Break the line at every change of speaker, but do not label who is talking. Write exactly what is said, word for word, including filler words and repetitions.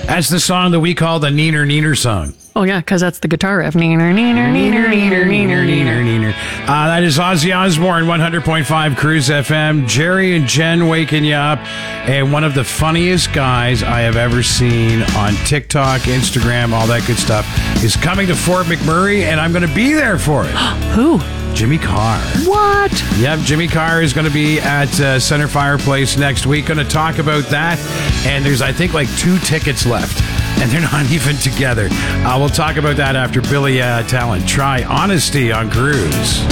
That's the song that we call the Neener Neener song.
Oh, yeah, because that's the guitar riff. Neener, neener, neener, neener, neener, neener.
Neener. Uh, that is Ozzy Osbourne, one hundred point five Cruise F M. Jerry and Jen waking you up. And one of the funniest guys I have ever seen on TikTok, Instagram, all that good stuff, is coming to Fort McMurray, and I'm going to be there for it.
Who?
Jimmy Carr.
What?
Yep, Jimmy Carr is going to be at uh, Center Fireplace next week. Going to talk about that. And there's, I think, like two tickets left. And they're not even together. Uh, we'll talk about that after Billy uh, Talent. Try Honesty on Cruise.